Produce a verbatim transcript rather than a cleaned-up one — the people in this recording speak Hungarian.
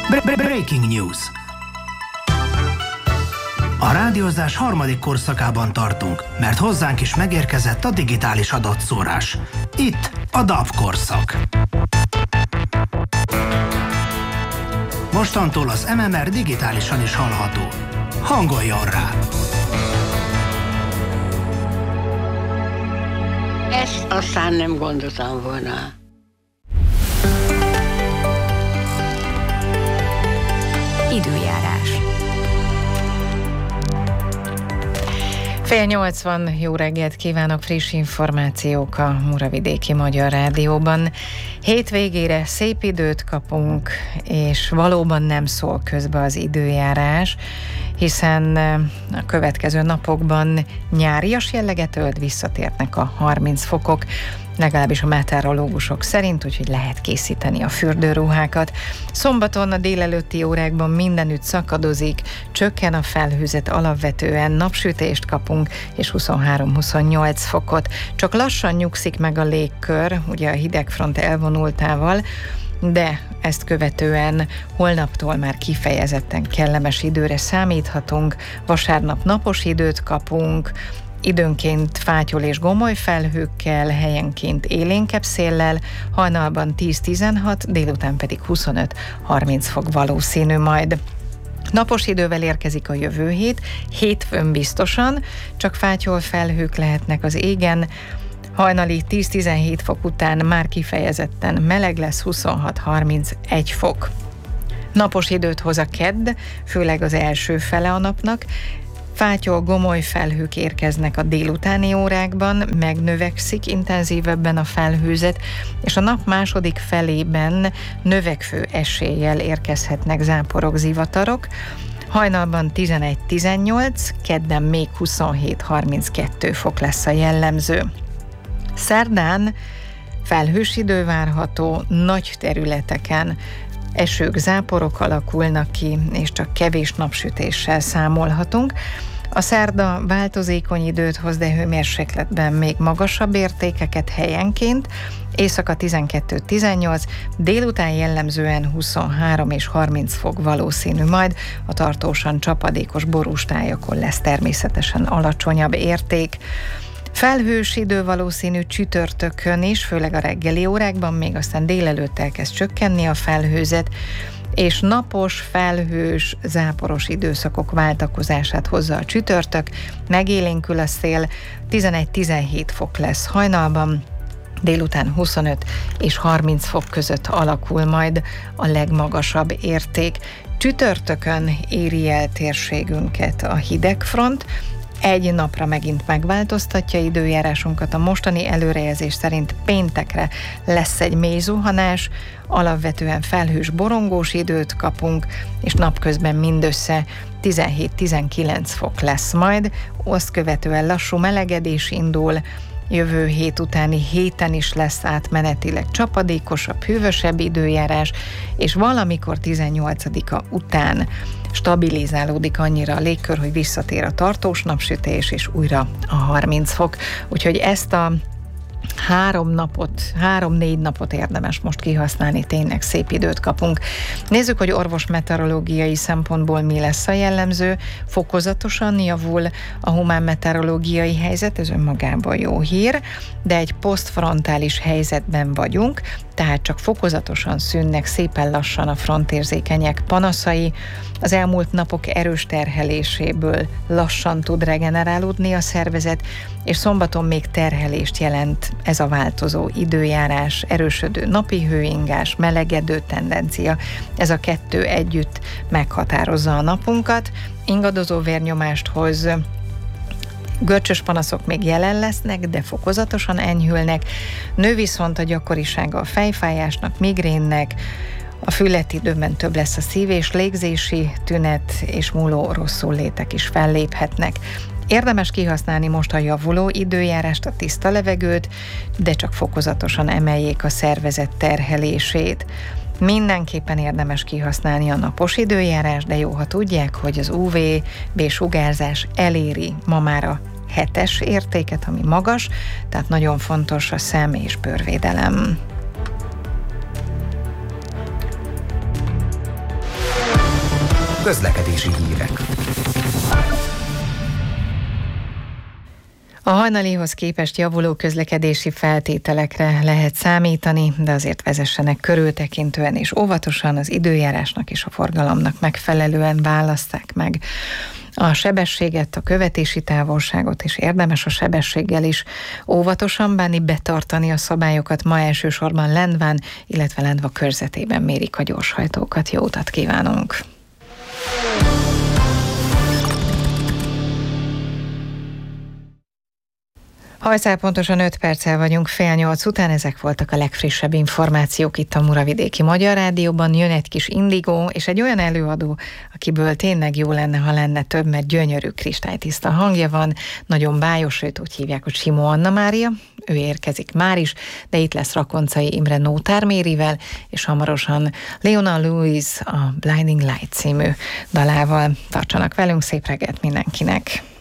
Breaking News. A rádiózás harmadik korszakában tartunk, mert hozzánk is megérkezett a digitális adatszórás. Itt a dé á vé korszak. Mostantól az em em er digitálisan is hallható. Hangoljon rá! Ezt aztán nem gondoltam volna. Időjárás. Fél nyolc van, jó reggelt kívánok, friss információk a Muravidéki Magyar Rádióban. Hétvégére szép időt kapunk, és valóban nem szól közbe az időjárás, hiszen a következő napokban nyárias jelleget ölt, visszatérnek a harminc fokok, legalábbis a meteorológusok szerint, úgyhogy lehet készíteni a fürdőruhákat. Szombaton a délelőtti órákban mindenütt szakadozik, csökken a felhőzet, alapvetően napsütést kapunk, és huszonhárom-huszonnyolc fokot. Csak lassan nyugszik meg a légkör, ugye a hidegfront elvonultával, de ezt követően holnaptól már kifejezetten kellemes időre számíthatunk. Vasárnap napos időt kapunk, időnként fátyol és gomoly felhőkkel, helyenként élénkebb széllel, hajnalban tíz-tizenhat, délután pedig huszonöt-harminc fok valószínű majd. Napos idővel érkezik a jövő hét, hétfőn biztosan, csak fátyol felhők lehetnek az égen, hajnali tíz-tizenhét fok után már kifejezetten meleg lesz, huszonhat-harmincegy fok. Napos időt hoz a kedd, főleg az első fele a napnak, fátyol, gomoly felhők érkeznek a délutáni órákban, megnövekszik intenzívebben a felhőzet, és a nap második felében növekvő eséllyel érkezhetnek záporok, zivatarok. Hajnalban tizenegy-tizennyolc, kedden még huszonhét-harminckettő fok lesz a jellemző. Szerdán felhős idő várható, nagy területeken esők, záporok alakulnak ki, és csak kevés napsütéssel számolhatunk. A szerda változékony időt hoz, de hőmérsékletben még magasabb értékeket helyenként, éjszaka tizenkettő-tizennyolc, délután jellemzően huszonhárom és harminc fok valószínű majd, a tartósan csapadékos borús tájakon lesz természetesen alacsonyabb érték. Felhős idő valószínű csütörtökön is, főleg a reggeli órákban, még aztán délelőtt elkezd csökkenni a felhőzet, és napos, felhős, záporos időszakok váltakozását hozza a csütörtök, megélénkül a szél, tizenegy-tizenhét fok lesz hajnalban, délután huszonöt és harminc fok között alakul majd a legmagasabb érték. Csütörtökön éri el térségünket a hidegfront, egy napra megint megváltoztatja időjárásunkat. A mostani előrejelzés szerint péntekre lesz egy mély zuhanás, alapvetően felhős, borongós időt kapunk, és napközben mindössze tizenhét-tizenkilenc fok lesz majd. Azt követően lassú melegedés indul, jövő hét utáni héten is lesz átmenetileg csapadékosabb, hűvösebb időjárás, és valamikor tizennyolcadika után stabilizálódik annyira a légkör, hogy visszatér a tartós napsütés, és újra a harminc fok. Úgyhogy ezt a három napot, három-négy napot érdemes most kihasználni, tényleg szép időt kapunk. Nézzük, hogy orvosmeteorológiai szempontból mi lesz a jellemző. Fokozatosan javul a humán meteorológiai helyzet, ez önmagában jó hír, de egy posztfrontális helyzetben vagyunk, tehát csak fokozatosan szűnnek szépen lassan a frontérzékenyek panaszai. Az elmúlt napok erős terheléséből lassan tud regenerálódni a szervezet, és szombaton még terhelést jelent ez a változó időjárás, erősödő napi hőingás, melegedő tendencia. Ez a kettő együtt meghatározza a napunkat, ingadozó vérnyomást hoz, görcsös panaszok még jelen lesznek, de fokozatosan enyhülnek. Nő viszont a gyakorisága a fejfájásnak, migrénnek, a fülletidőben több lesz a szív- és légzési tünet, és múló rosszullétek is felléphetnek. Érdemes kihasználni most a javuló időjárást, a tiszta levegőt, de csak fokozatosan emeljék a szervezet terhelését. Mindenképpen érdemes kihasználni a napos időjárás, de jó, ha tudják, hogy az ú vé bé-sugárzás eléri ma már a hetes értéket, ami magas, tehát nagyon fontos a szem- és bőrvédelem. közlekedési hírek. A hajnalihoz képest javuló közlekedési feltételekre lehet számítani, de azért vezessenek körültekintően és óvatosan, az időjárásnak és a forgalomnak megfelelően válasszák meg a sebességet, a követési távolságot, és érdemes a sebességgel is óvatosan bánni, betartani a szabályokat. Ma elsősorban Lendván, illetve Lendva körzetében mérik a gyorshajtókat. Jó utat kívánunk! Hajszál pontosan öt perccel vagyunk fél nyolc után, ezek voltak a legfrissebb információk itt a Muravidéki Magyar Rádióban. Jön egy kis Indigo, és egy olyan előadó, akiből tényleg jó lenne, ha lenne több, mert gyönyörű, kristálytiszta hangja van, nagyon bájos, őt úgy hívják, hogy Simó Anna Mária, ő érkezik már is, de itt lesz Rakoncai Imre Nótár Mérivel, és hamarosan Leona Lewis a Blinding Light című dalával. Tartsanak velünk, szép reggelt mindenkinek!